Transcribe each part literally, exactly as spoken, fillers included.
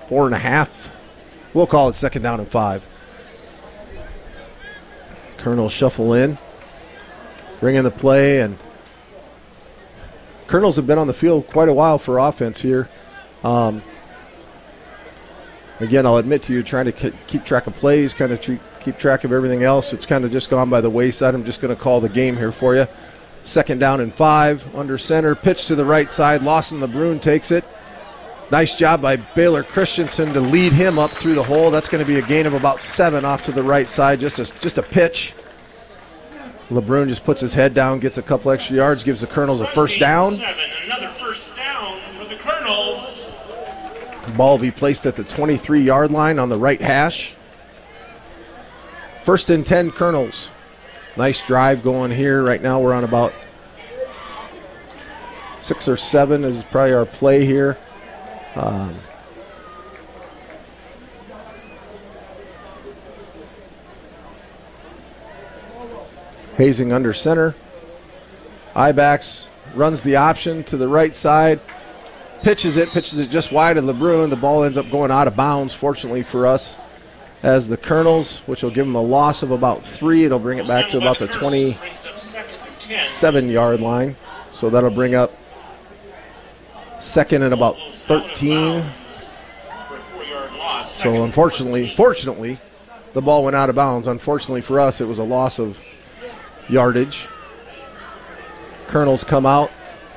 four and a half. We'll call it second down and five. Colonels shuffle in, bring in the play, and Colonels have been on the field quite a while for offense here. Um, again, I'll admit to you, trying to keep track of plays, kind of treat, keep track of everything else. It's kind of just gone by the wayside. I'm just going to call the game here for you. Second down and five, under center, pitch to the right side. Lawson LeBrun takes it. Nice job by Baylor Christensen to lead him up through the hole. That's going to be a gain of about seven off to the right side, just a, just a pitch. LeBrun just puts his head down, gets a couple extra yards, gives the Colonels a first down. Another first down for the Colonels. Ball will be placed at the twenty-three-yard line on the right hash. First and ten, Colonels. Nice drive going here. Right now we're on about six or seven is probably our play here. Um, Hazing under center. Ibax runs the option to the right side. Pitches it, pitches it just wide of LeBrun. The ball ends up going out of bounds, fortunately for us. As the Colonels, which will give them a loss of about three, it'll bring it back to about the twenty-seven-yard line. So that'll bring up second and about thirteen. So unfortunately, fortunately, the ball went out of bounds. Unfortunately for us, it was a loss of yardage. Colonels come out.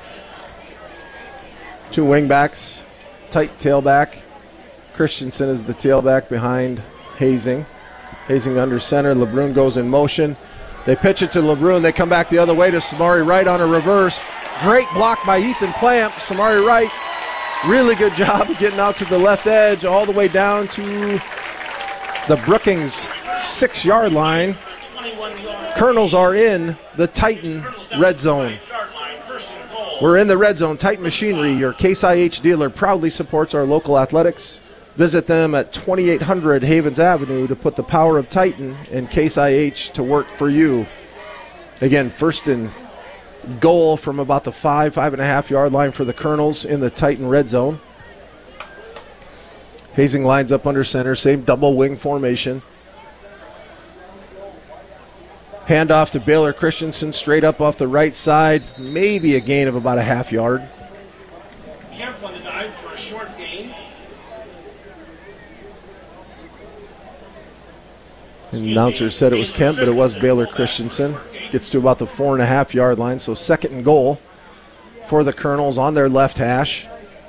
Two wingbacks, tight tailback. Christensen is the tailback behind Hazing. Hazing under center. LeBrun goes in motion. They pitch it to LeBrun. They come back the other way to Samari Wright on a reverse. Great block by Ethan Plamp. Samari Wright, really good job of getting out to the left edge all the way down to the Brookings six-yard line. Colonels are in the Titan red zone. We're in the red zone. Titan Machinery, your Case I H dealer, proudly supports our local athletics. Visit them at twenty-eight hundred Havens Avenue to put the power of Titan and Case I H to work for you. Again, first and goal from about the five, five and a half yard line for the Colonels in the Titan red zone. Hazing lines up under center, same double wing formation. Handoff to Baylor Christensen, straight up off the right side, maybe a gain of about a half yard. Kemp on the dive for a short gain. The announcer said it was Kemp, but it was Baylor Christensen. Gets to about the four and a half yard line, so second and goal for the Colonels on their left hash.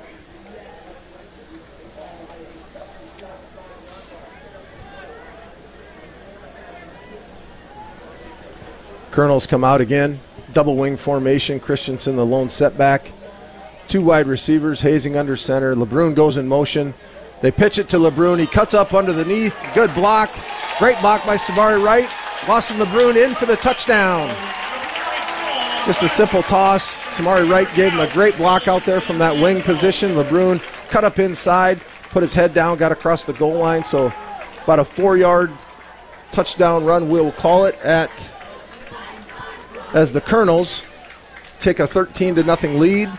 Colonels come out again, double wing formation. Christensen the lone setback. Two wide receivers, Hazing under center. LeBrun goes in motion. They pitch it to LeBrun. He cuts up underneath. Good block. Great block by Samari Wright. Lawson LeBrun in for the touchdown. Just a simple toss. Samari Wright gave him a great block out there from that wing position. LeBrun cut up inside, put his head down, got across the goal line. So about a four-yard touchdown run, we'll call it, at as the Colonels take a thirteen to nothing lead.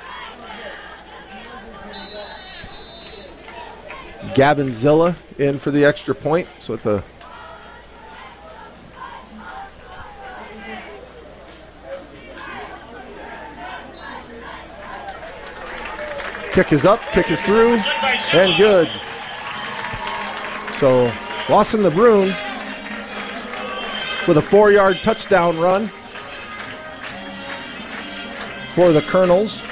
Gavin Zilla in for the extra point. So at the kick is up, kick is through, and good. So Lawson LeBrun with a four-yard touchdown run for the Colonels.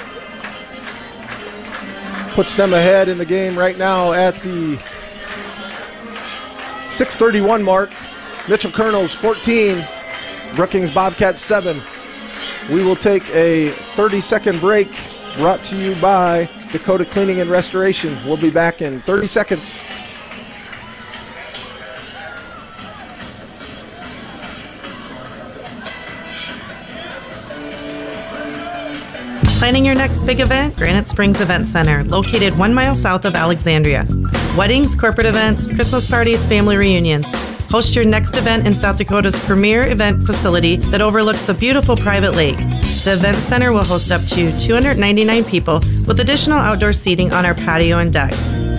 Puts them ahead in the game right now at the six thirty-one mark. Mitchell Colonels fourteen, Brookings Bobcats seven. We will take a thirty-second break brought to you by Dakota Cleaning and Restoration. We'll be back in thirty seconds. Planning your next big event? Granite Springs Event Center, located one mile south of Alexandria. Weddings, corporate events, Christmas parties, family reunions. Host your next event in South Dakota's premier event facility that overlooks a beautiful private lake. The Event Center will host up to two hundred ninety-nine people with additional outdoor seating on our patio and deck.